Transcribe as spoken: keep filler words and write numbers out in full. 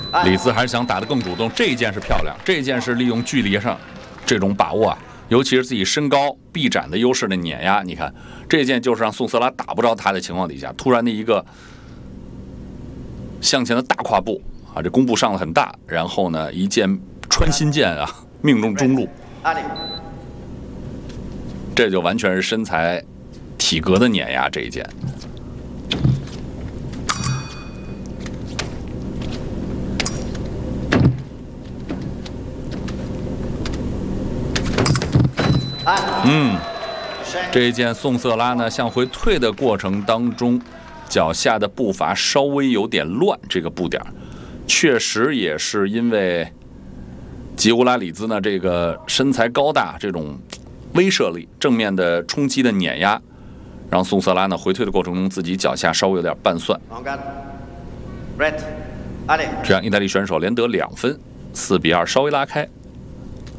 李兹还是想打得更主动，这一箭是漂亮，这一箭是利用距离上这种把握啊，尤其是自己身高臂展的优势的碾压。你看这一箭就是让宋瑟拉打不着他的情况底下，突然的一个向前的大跨步啊，这弓步上了很大，然后呢一箭穿心箭啊，命中中路。这就完全是身材、体格的碾压这一箭。嗯，这一箭宋瑟拉呢向回退的过程当中，脚下的步伐稍微有点乱，这个步点确实也是因为吉乌拉里兹呢这个身材高大，这种威慑力、正面的冲击的碾压，让宋瑟拉呢回退的过程中自己脚下稍微有点半算。这样意大利选手连得两分，四比二稍微拉开。